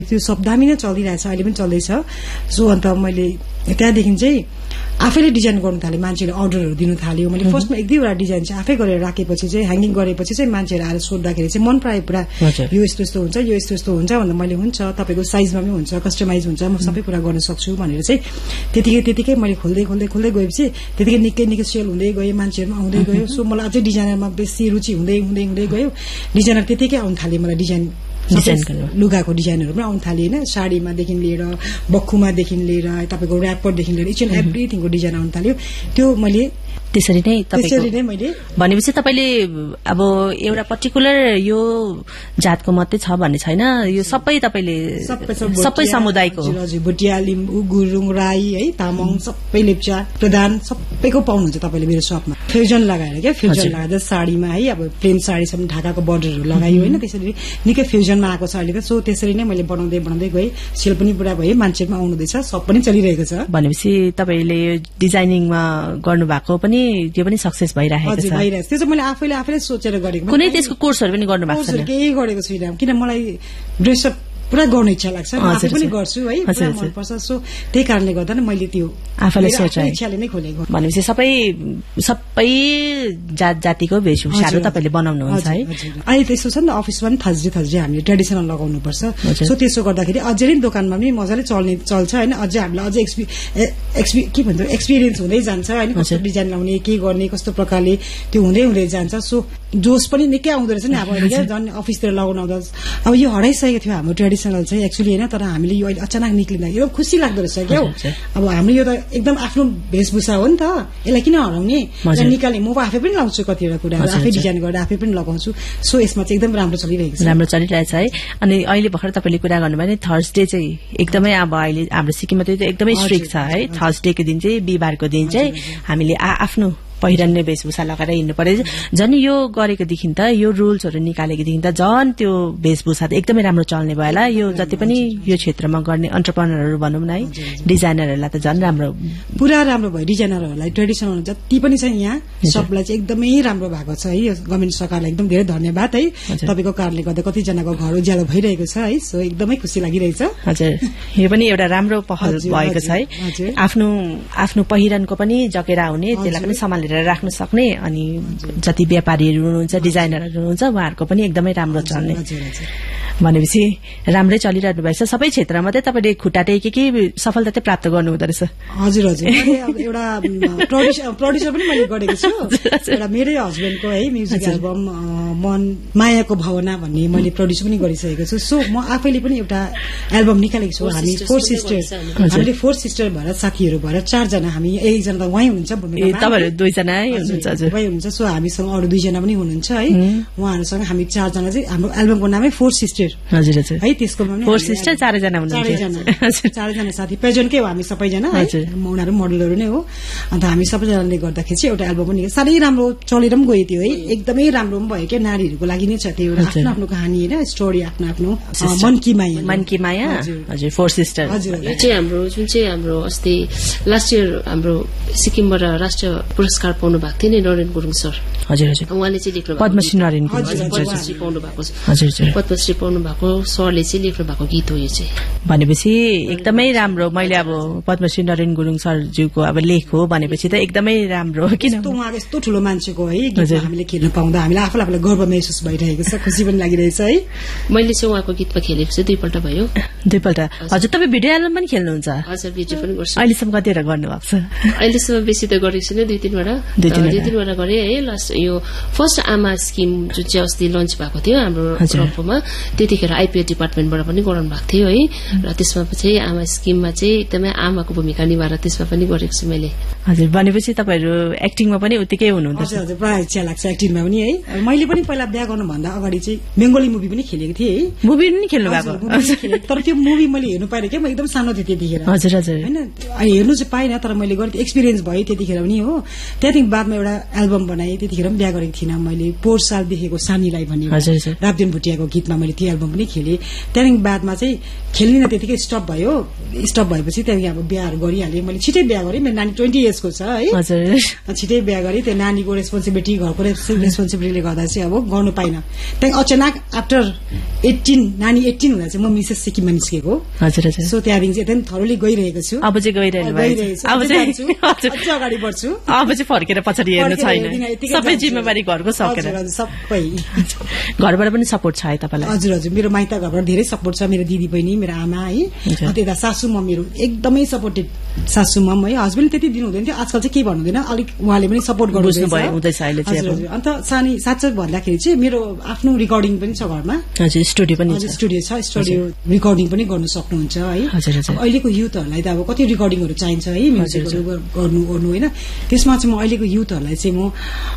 त्यो सब दामी नै चलिरहेछ, अहिले पनि चल्दैछ। सो अन्त मैले त्यहाँदेखि चाहिँ आफैले डिजाइन गर्नु थालेँ, मान्छेले अर्डरहरू दिनु थाल्यो। मैले फर्स्टमा 1-2 डिजाइन चाहिँ आफै गरेर राखेपछि चाहिँ ह्याङ्गिङ गरेपछि चाहिँ मान्छेहरू आएर सोद्धाखेरि चाहिँ मन परायो पुरा, यो यस्तो यस्तो हुन्छ, यो यस्तो यस्तो हुन्छ भन्दा मैले हुन्छ तपाईँको साइजमा पनि हुन्छ, कस्टमाइज हुन्छ, म सबै कुरा गर्न सक्छु भनेर चाहिँ त्यतिकै मैले खोल्दै गएपछि त्यतिकै निकै सेल हुँदै गयो, मान्छेहरू आउँदै गयो। सो मलाई अझै डिजाइनरमा बेसी रुचि हुँदै गयो। डिजाइनर त्यतिकै आउनु थाल्यो, मलाई डिजाइन लुगाको डिजाइनहरू पनि आउनु थाल्यो होइन, साडीमादेखि लिएर बक्खुमादेखि लिएर तपाईँको ऱ्यापरदेखि लिएर इच एन्ड एभ्रिथिङको डिजाइन आउनु थाल्यो। त्यो मैले त्यसरी नै मैले भनेपछि तपाईले अब एउटा पर्टिकुलर यो जातको मात्रै छ भन्ने छैन, यो सबै तपाईले सबै समुदायको भुटिया, लिम्बू, गुरुङ, राई है, तामाङ, सबै लेप्चा, प्रधान सबैको पाउनुहुन्छ तपाईले मेरो शपमा। फ्युजन लगाएर साडीमा है, अब प्लेन साडीसम्म ढाकाको बर्डरहरू लगायो होइन, त्यसरी निकै फ्युजनमा आएको छ अहिले त। सो त्यसरी नै मैले बनाउँदै गएँ, सेल पनि पुरा भयो, मान्छेमा आउनुहुँदैछ, सब पनि चलिरहेको छ। भनेपछि तपाईले डिजाइनिङमा गर्नुभएको पनि त्यो पनि सक्सेस भइरहेको छ। त्यो चाहिँ मैले आफैले सोचेर गरेको। कुनै त्यसको कोर्सहरू पनि गर्नु भएको छैन? केही गरेको छुइनँ, किन मलाई ड्रेसअप पुरा गर्न इच्छा लाग्छ, आफै पनि गर्छु है, पुरा मनपर्छ। सो त्यही कारणले गर्दा नै मैले त्यो आफैलाई सोचेँ, इच्छाले नै खोलेको। भनेपछि सबै जातिको वेशभूषाहरू तपाईले बनाउनुहुन्छ है? अहिले त्यस्तो छ नि त, अफिसमा पनि थर्सडे हामीले ट्रेडिसनल लगाउनु पर्छ। सो त्यसो गर्दाखेरि अझै नै दोकानमा पनि मजाले चल्छ होइन, अझै हामीलाई अझै के भन्छ एक्सपिरियन्स हुँदै जान्छ होइन, कस्तो डिजाइन लाउने, के गर्ने, कस्तो प्रकारले त्यो हुँदै जान्छ। सो जोस पनि निकै आउँदो रहेछ नि अब अहिले क्या, झन् अफिसतिर लगाउनु आउँदा अब यो हराइसकेको थियो हाम्रो ट्रेडिसनल चाहिँ एक्चुअली होइन, तर हामीले यो अहिले अचानक निक्लिँदा एकदम खुसी लाग्दो रहेछ क्या। अब हाम्रो यो त एकदम आफ्नो वेशभूषा हो नि त, यसलाई किन हराउने, निकाल्ने। म आफै पनि लगाउँछु कतिवटा कुराहरू, आफै डिजाइन गरेर आफै पनि लगाउँछु। सो यसमा चाहिँ एकदम राम्रो चलिरहेछ है। अनि अहिले भर्खर तपाईँले कुरा गर्नुभयो नि, थर्सडे चाहिँ एकदमै अब अहिले हाम्रो सिक्किममा त एकदमै स्ट्रिक्ट छ है। थर्सडेको दिन चाहिँ, बिहिबारको दिन चाहिँ हामीले आफ्नो पहिरन्ने वेशभूषा लगाएर हिँड्नु पर्यो। झन् यो गरेकोदेखि त, यो रुल्सहरू निकालेकोदेखि त झन् त्यो वेशभूषा त एकदमै राम्रो चल्ने भयो होला। यो जति पनि यो क्षेत्रमा गर्ने अन्टरप्रेनरहरू भनौँ न है, डिजाइनरहरूलाई त झन् राम्रो, पुरा राम्रो भयो। डिजाइनरहरूलाई ट्रेडिसनल जति पनि छ यहाँ सबलाई चाहिँ एकदमै राम्रो भएको छ है। यो गभर्मेन्ट सरकारलाई एकदम धेरै धन्यवाद है, तपाईँको कारणले गर्दा कतिजनाको घर उज्यालो भइरहेको छ है। सो एकदमै खुसी लागिरहेछ। हजुर, यो पनि एउटा राम्रो पहल भएको छ है। आफ्नो पहिरनको पनि जकेरा हुने, त्यसलाई पनि सम्हालेर राख्न सक्ने, अनि जति व्यापारीहरू हुनुहुन्छ, डिजाइनरहरू हुनुहुन्छ, उहाँहरूको पनि एकदमै राम्रो चल्ने। भनेपछि राम्रै चलिरहनु भएछ सबै क्षेत्रमा। चाहिँ तपाईँले खुट्टा टेके सफलता चाहिँ प्राप्त गर्नुहुँदो रहेछ? हजुर, एउटा प्रड्युसर पनि मैले गरेको छु, एउटा मेरै हस्बेन्डको है म्युजिक एल्बम मन मायाको भावना भन्ने मैले प्रड्युस पनि गरिसकेको छु। सो म आफैले पनि एउटा एल्बम निकालेको छु। हामी 4 सिस्टर भएर, साथीहरू भएर 4 जना, हामी एकजना त उहाँ हुनुहुन्छ, तपाईहरु 2 जना हुनुहुन्छ। सो हामीसँग अरू 2 जना पनि हुनुहुन्छ है, उहाँहरूसँग हामी 4 जना चाहिँ, हाम्रो एल्बमको नामै 4 सिस्टर। हजुर हजुर है, त्यसको 4 सिस्टर 4 जना हुनुहुन्छ। 4 जना साथी प्रेजेन्टकै हो हामी सबैजना है, उनीहरू मोडलहरू नै हो। अन्त हामी सबैजनाले गर्दाखेरि चाहिँ एउटा एल्बम पनि साह्रै राम्रो चलेर पनि गयो त्यो है, एकदमै राम्रो पनि भयो क्या। नारीहरूको लागि नै छ त्यो, एउटा आफ्नो कहानी होइन, स्टोरी आफ्नो मन की माया। हजुर, 4 सिस्टर। यो चाहिँ हाम्रो जुन चाहिँ हाम्रो अस्ति लास्ट इयर हाम्रो सिक्किमबाट राष्ट्रिय पुरस्कार पाउनु भएको थियो नि, नरेन गुरुङ सर। हजुर हजुर, उहाँले चाहिँ लेख्नु भएको पद्मश्री नरेन पद्मश्री पाउनु भएको छ। हजुर, पद्मश्री पाउनु भएको सरले चाहिँ लेख्नु भएको गीत हो यो चाहिँ। भनेपछि एकदमै राम्रो। मैले अब पद्मश्री नरेन गुरुङ सरज्यूको अब लेख हो भनेपछि त एकदमै राम्रो। किन उहाँको यस्तो ठुलो मान्छेको है गीत हामीले खेल्न पाउँदा हामीलाई आफूलाई गर्व महसुस भइरहेको छ, खुसी पनि लागिरहेछ है। मैले चाहिँ उहाँको गीतमा खेलेको चाहिँ 2 पल्ट भयो। 2 पल्ट? हजुर, तपाईँ भिडियो एल्बम पनि खेल्नुहुन्छ? हजुर, भिडियो पनि गर्छु। अहिलेसम्म कतिवटा गर्नुभएको छ? अहिलेसम्म बेसी त गरेको छैन, 2-3वटा गरे है। लास्ट यो फर्स्ट आमा स्किम जुन चाहिँ अस्ति लन्च भएको थियो हाम्रो रम्फूमा, त्यतिखेर आइपिएच डिपार्टमेन्टबाट पनि गराउनु भएको थियो है। र त्यसमा चाहिँ आमा स्किममा चाहिँ एकदमै आमाको भूमिका निभाएर त्यसमा पनि गरेको छु मैले। हजुर, भनेपछि तपाईहरु एक्टिङमा पनि उत्तिकै हुनुहुन्छ? हजुर, प्राय इच्छा लाग्छ एक्टिङमा पनि है। मैले पनि पहिला बिहा गर्नुभन्दा अगाडि चाहिँ बेंगली मुभी पनि खेलेको थिएँ है। मुभी पनि खेल्नु भएको? तर त्यो मुभी मैले हेर्नु पाएँ क्या, म एकदम सानो थिएँ त्यतिखेर। हजुर हजुर, हैन हेर्नु चाहिँ पाइनँ, तर मैले गरेँ, एक्सपिरियन्स भयो त्यतिखेर पनि हो। त्यहाँदेखि बादमा एउटा एल्बम बनाएँ, त्यतिखेर पनि बिहा गरेको थिइनँ मैले। पोहोर साल देखेको सानीलाई भन्ने राब्देन भुटियाको गीतमा मैले त्यो एल्बम पनि खेलेँ। त्यहाँदेखि बादमा चाहिँ खेल्दिनँ, त्यतिकै स्टप भयो। स्टप भएपछि त्यहाँदेखि अब बिहाहरू गरिहालेँ। मैले छिटै बिहा गरेँ, मेरो नानी 20 इयर्सको छ है, छिटै बिहा गरेँ। त्यो नानीको रेस्पोन्सिबिलिटी, घरको रेस्पोन्सिबिलिटीले गर्दा चाहिँ अब गर्नु पाइनँ। त्यहाँदेखि अचानक आफ्टर 18 नानी 18 हुँदा चाहिँ म मिसेस सिक्किममा निस्केको। सो त्यहाँदेखि चाहिँ एकदम थरोली गइरहेको छु। अब चाहिँ गइरहेछु, अब चाहिँ अगाडि बढ्छु। अब चाहिँ फर्केर पछाडि हेर्नु छैन, सबै जिम्मेवारी घरको सकेर। सबै घरबाट पनि सपोर्ट छ है तपाईलाई? हजुर हजुर, मेरो माइत घरबाट धेरै सपोर्ट छ। मेरो दिदी बहिनी, मेरो आमा है, त्यता सासू म मेरो एकदमै सपोर्टेड सासू मम है। हस्बेन्ड त्यति दिनु हुँदैन थियो, आजकल चाहिँ के भन्नु हुँदैन, अलिक उहाँले पनि सपोर्ट गर्नुहुँदैछ अहिले चाहिँ। अन्त साँच्चै भन्दाखेरि चाहिँ मेरो आफ्नो रिकर्डिङ पनि छ घरमा। हजुर, स्टुडियो पनि छ? स्टुडियो छ, स्टुडियो रिकर्डिङ पनि गर्नु सक्नुहुन्छ है। अहिलेको युथहरूलाई त अब कति रिकर्डिङहरू चाहिन्छ है, म्युजिकहरू गर्नु होइन। त्यसमा चाहिँ म अहिलेको युथहरूलाई चाहिँ म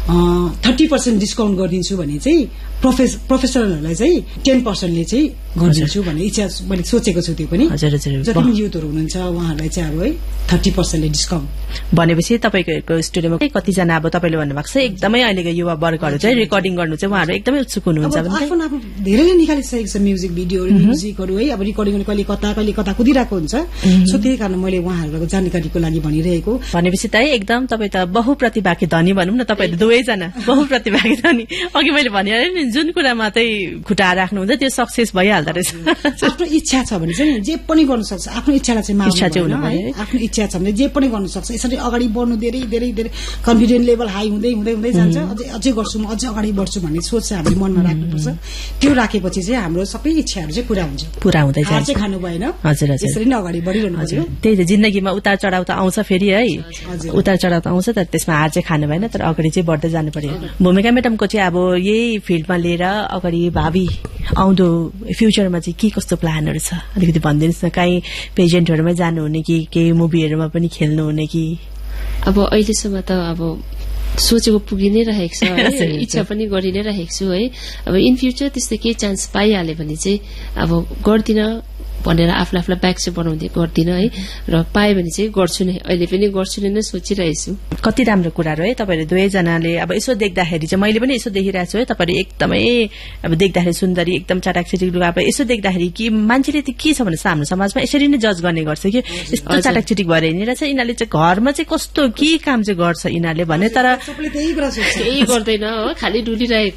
30% डिस्काउन्ट गरिदिन्छु भने चाहिँ प्रोफेसनलहरूलाई चाहिँ 10%ले चाहिँ गरिदिन्छु भन्ने इच्छा मैले सोचेको छु। त्यो पनि जति पनि युथहरू हुनुहुन्छ उहाँहरूलाई चाहिँ अब है 30%ले डिस्काउन्ट भनेपछि तपाईँको स्टुडियोमा कतिजना अब तपाईँले भन्नुभएको छ एकदमै अहिलेको युवा वर्गहरू चाहिँ रिकर्डिङ गर्नु चाहिँ उहाँहरू एकदमै उत्सुक हुनुहुन्छ? आफ्नो धेरैले निकालिसकेको छ म्युजिक भिडियोहरू, म्युजिकहरू है। अब रिकर्डिङ कहिले कता कुदिरहेको हुन्छ। सो त्यही कारण मैले उहाँहरूको जानकारीको लागि भनिरहेको। भनेपछि त एकदम तपाईँ त बहुप्रतिभाकी धनी भनौँ न, तपाईँहरू दुवैजना बहुप्रतिभाकी धनी। अघि मैले भनिहालेँ नि, जुन कुरामा चाहिँ खुट्टा राख्नुहुन्छ त्यो सक्सेस भइहाल्दो रहेछ। आफ्नो इच्छा छ भने चाहिँ जे पनि गर्नु सक्छ। आफ्नो इच्छालाई चाहिँ मान्नु है। आफ्नो इच्छा छ भने जे पनि गर्नु सक्छ। यसरी अगाडि बढ्नु धेरै धेरै धेरै कन्फिडेन्ट लेभल हाई हुँदै हुँदै हुँदै जान्छ। अझै गर्छु, म अझै अगाडि बढ्छु भन्ने सोच चाहिँ हामीले मनमा राख्नुपर्छ। त्यो राखेपछि चाहिँ हाम्रो सबै इच्छाहरू चाहिँ पूरा हुँदै जान्छ। खानु भएन, हजुर हजुर, यसरी नै अगाडि बढिरहनु पर्यो। त्यही त, जिन्दगीमा उतार चढाव त आउँछ फेरि है, उतार चढाव त आउँछ, तर त्यसमा हार चाहिँ खानु भएन, तर अगाडि चाहिँ बढ्दै जानु पर्यो। भूमिका म्याडमको चाहिँ अब यही फिल्डमा लिएर अगाडि भावी आउँदो फ्युचरमा चाहिँ के कस्तो प्लानहरू छ अलिकति भनिदिनुहोस् न? काहीँ पेजेन्टहरूमै जानुहुने कि केही मुभीहरूमा पनि खेल्नुहुने कि? अब अहिलेसम्म त अब सोचेको पुगि नै रहेको छ है, इच्छा पनि गरि नै रहेको छु है। अब इन फ्युचर त्यस्तो केही चान्स पाइहाल्यो भने चाहिँ अब गर्दिनँ भनेर आफूलाई ब्याक चाहिँ बनाउँदै गर्दिनँ है, र पाएँ भने चाहिँ गर्छु नै, अहिले पनि गर्छु नै सोचिरहेछु। कति राम्रो कुराहरू है। तपाईँहरू दुवैजनाले अब यसो देख्दाखेरि चाहिँ मैले पनि यसो देखिरहेको छु है, तपाईँहरू एकदमै अब देख्दाखेरि सुन्दरी, एकदम चटाकचिटिक लुगा, अब यसो देख्दाखेरि कि मान्छेले त के छ भने हाम्रो समाजमा यसरी नै जज गर्ने गर्छ कि यस्तो चटाकचिटिक भएर हिँडिरहेछ, यिनीहरूले चाहिँ घरमा चाहिँ कस्तो के काम चाहिँ गर्छ यिनीहरूले भने, तर केही गर्दैन हो, खालि डुलिरहेको।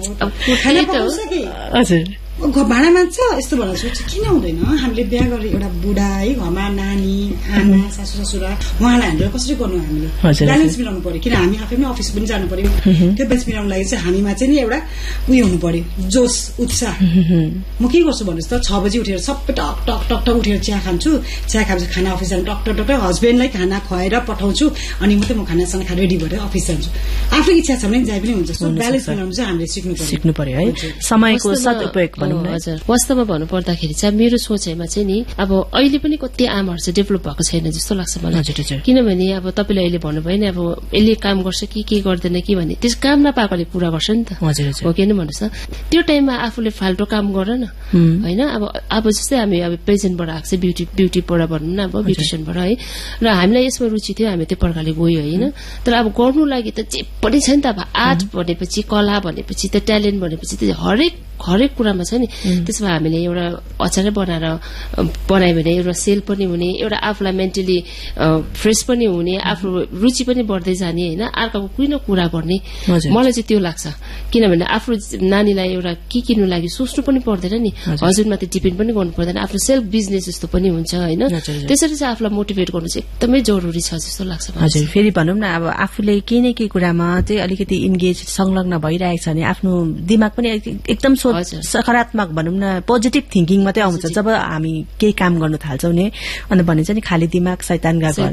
हजुर, भाँडा मान्छ यस्तो भनेर सोच्छ, किन हुँदैन? हामीले बिहा गरेर एउटा बुढा है, घरमा नानी आमा सासू ससुरा, उहाँलाई हामीले कसरी गर्नु? हामीले ब्यालेन्स मिलाउनु पर्यो, किन हामी आफै पनि अफिस पनि जानु पर्यो। त्यो ब्यालेन्स मिलाउनु लागि चाहिँ हामीमा चाहिँ नि एउटा उयो हुनु पर्यो, जोस उत्साह। म के गर्छु भन्नुहोस् त, 6 बजी उठेर सबै टक टक टक टक उठेर चिया खान्छु, चिया खाएपछि खाना अफिस जानु टक टक टक, हस्बेन्डलाई खाना खुवाएर पठाउँछु, अनि मात्रै म खानासँग रेडी भएर अफिस जान्छु। आफ्नो इच्छा छ भने जाइ पनि हुन्छ। सो ब्यालेन्स मिलाउनु चाहिँ हामीले सिक्नु पर्यो है, समयको सदुपयोग। हजुर, वास्तवमा भन्नुपर्दाखेरि चाहिँ मेरो सोचाइमा चाहिँ नि अब अहिले पनि कति आमाहरू चाहिँ डेभलप भएको छैन जस्तो लाग्छ मलाई। किनभने अब तपाईँले अहिले भन्नुभयो नि, अब यसले काम गर्छ कि के गर्दैन कि भन्ने, त्यस काम नपाएकोले पूरा गर्छ नि त, हो कि भन्नुहोस् न? त्यो टाइममा आफूले फाल्टो काम गर न होइन। अब जस्तै हामी अब पेजेन्टबाट आएको छ, ब्युटीबाट भनौँ न, अब ब्युटिसियनबाट है, र हामीलाई यसमा रुचि थियो, हामी त्यो प्रकारले गयो होइन। तर अब गर्नु लागि त जे पनि छ नि त। अब आर्ट भनेपछि, कला भनेपछि, त ट्यालेन्ट भनेपछि त हरेक कुरामा छ नि। त्यसमा हामीले एउटा अचारै बनायो भने एउटा सेल पनि हुने, एउटा आफूलाई मेन्टली फ्रेस पनि हुने, आफ्नो रुचि पनि बढ्दै जाने होइन, अर्काको कुनै कुरा गर्ने। मलाई चाहिँ त्यो लाग्छ, किनभने आफ्नो नानीलाई एउटा के किन्नु लागि सोच्नु पनि पर्दैन नि, हजुरमाथि डिपेन्ड पनि गर्नु पर्दैन, आफ्नो सेल्फ बिजनेस जस्तो पनि हुन्छ होइन। त्यसरी चाहिँ आफूलाई मोटिभेट गर्नु चाहिँ एकदमै जरुरी छ जस्तो लाग्छ। हजुर, फेरि भनौँ न, अब आफूले केही न केही कुरामा चाहिँ अलिकति इन्गेज संलग्न भइरहेको छ भने आफ्नो दिमाग पनि एकदम सकारात्मक भनौँ न, पोजिटिभ थिङ्किङ मात्रै आउँछ जब हामी केही काम गर्नु थाल्छौँ नि। अन्त भनिन्छ नि, खाली दिमाग शैतानका घर।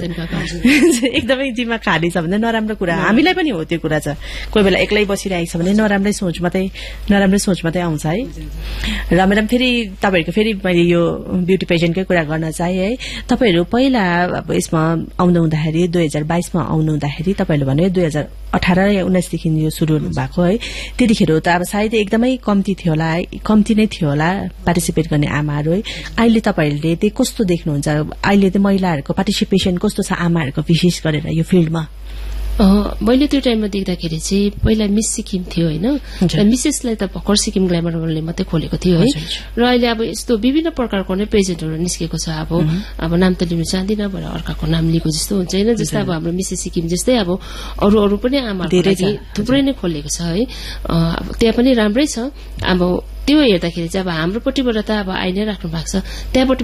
एकदमै दिमाग खाली छ भने नराम्रो कुरा, हामीलाई पनि हो त्यो कुरा छ। कोही बेला एक्लै बसिरहेको छ भने नराम्रै सोच मात्रै आउँछ है। र म्याडम, फेरि तपाईँहरूको फेरि मैले यो ब्युटी पेजेन्टकै कुरा गर्न चाहे है। तपाईँहरू पहिला अब यसमा आउनु हुँदाखेरि 2022मा आउनु हुँदाखेरि तपाईँहरूले भने 2018 या 19देखि यो सुरु भएको है, त्यतिखेर त अब सायद एकदमै कम्ती नै थियो होला पार्टिसिपेट गर्ने आमाहरू है। अहिले तपाईँहरूले चाहिँ कस्तो देख्नुहुन्छ? अहिले चाहिँ महिलाहरूको पार्टिसिपेसन कस्तो छ आमाहरूको विशेष गरेर यो फिल्डमा? मैले त्यो टाइममा देख्दाखेरि चाहिँ पहिला मिस सिक्किम थियो होइन र मिसेसलाई त भर्खर सिक्किम ग्ल्यामरले मात्रै खोलेको थियो है र अहिले अब यस्तो विभिन्न प्रकारको नै पेजेन्टहरू निस्केको छ अब नाम त लिनु चाहदिनँ भएर अर्काको नाम लिएको जस्तो हुन्छ होइन जस्तै अब हाम्रो मिसेस सिक्किम जस्तै अब अरू पनि आमाहरूको लागि थुप्रै नै खोलेको छ है त्यहाँ पनि राम्रै छ अब त्यो हेर्दाखेरि चाहिँ अब हाम्रोपट्टिबाट त अब आइ नै राख्नु भएको छ त्यहाँबाट